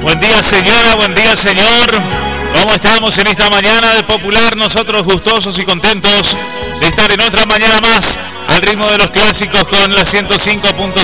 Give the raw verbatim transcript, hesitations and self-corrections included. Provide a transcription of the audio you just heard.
Buen día, señora, buen día, señor. ¿Cómo estamos en esta mañana de Popular? Nosotros gustosos y contentos de estar en otra mañana más al ritmo de los clásicos con la ciento cinco punto